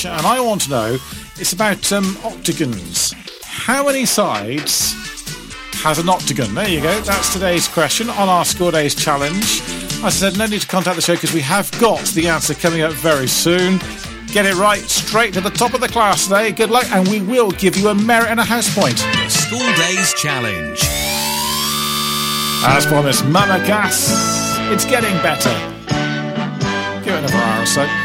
challenge, and I want to know, it's about octagons. How many sides has an octagon? There you go. That's today's question on our Score Days challenge. As I said, no need to contact the show because we have got the answer coming up very soon. Get it right, straight to the top of the class today. Good luck, and we will give you a merit and a house point. The School Days Challenge. As promised, Mama Cass, it's getting better. Give it another hour or so.